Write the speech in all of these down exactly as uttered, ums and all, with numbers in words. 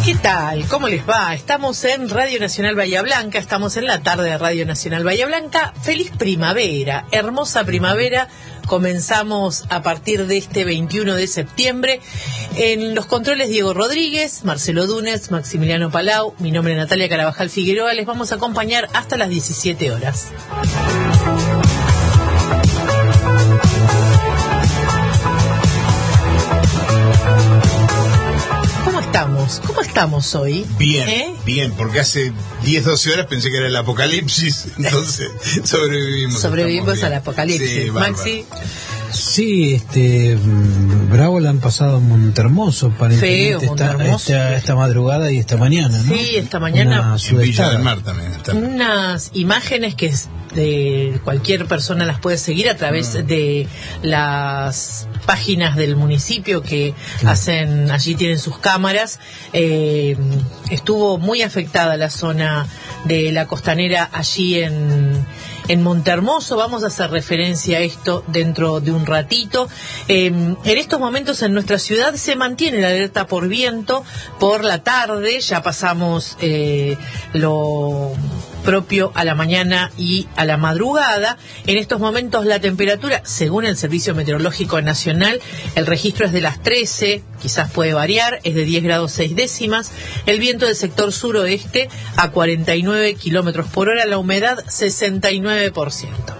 ¿Qué tal? ¿Cómo les va? Estamos en Radio Nacional Bahía Blanca, estamos en la tarde de Radio Nacional Bahía Blanca. Feliz primavera, hermosa primavera. Comenzamos a partir de este veintiuno de septiembre. En los controles Diego Rodríguez, Marcelo Dunes, Maximiliano Palau, mi nombre es Natalia Carabajal Figueroa. Les vamos a acompañar hasta las diecisiete horas. ¿Cómo estamos? ¿Cómo estamos hoy? Bien, ¿Eh? bien, porque hace diez, doce horas pensé que era el apocalipsis, entonces sobrevivimos. Sobrevivimos al apocalipsis. Sí, Maxi. Sí, este Bravo la han pasado en Montermoso, Feo, esta, Montermoso. esta, esta madrugada y esta mañana, ¿no? Sí, esta mañana. Una En Villa sudestada. del Mar también está. Unas imágenes que de cualquier persona las puede seguir a través mm. de las páginas del municipio que sí. hacen, allí tienen sus cámaras. Eh, estuvo muy afectada la zona de la costanera allí en, en Montermoso. Vamos a hacer referencia a esto dentro de un ratito. Eh, en estos momentos en nuestra ciudad se mantiene la alerta por viento por la tarde. Ya pasamos eh, lo propio a la mañana y a la madrugada. En estos momentos la temperatura, según el Servicio Meteorológico Nacional, el registro es de las trece, quizás puede variar, es de diez grados seis décimas. El viento del sector suroeste a cuarenta y nueve kilómetros por hora, la humedad sesenta y nueve por ciento.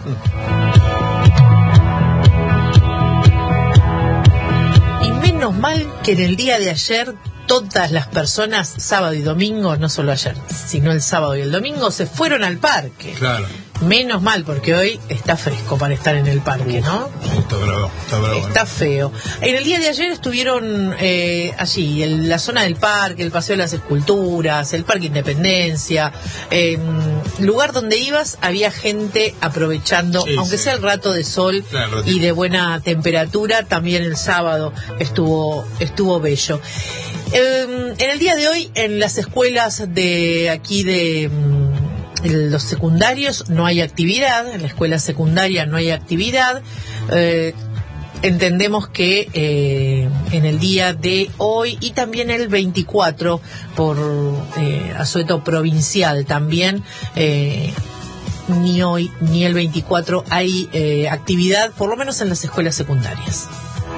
Y menos mal que en el día de ayer todas las personas, sábado y domingo, no solo ayer, sino el sábado y el domingo, se fueron al parque. Claro. Menos mal, porque hoy está fresco para estar en el parque, ¿no? Sí, está bravo, está bravo. Está ¿no? feo. En el día de ayer estuvieron eh, allí, en la zona del parque, el Paseo de las Esculturas, el Parque Independencia, eh, lugar donde ibas, había gente aprovechando, sí, aunque sí. sea el rato de sol claro, y de buena temperatura. También el sábado estuvo, estuvo bello. Eh, en el día de hoy, en las escuelas de aquí de en los secundarios no hay actividad, en la escuela secundaria no hay actividad. Eh, entendemos que eh, en el día de hoy y también el veinticuatro por eh, asueto provincial también, eh, ni hoy ni el veinticuatro hay eh, actividad, por lo menos en las escuelas secundarias.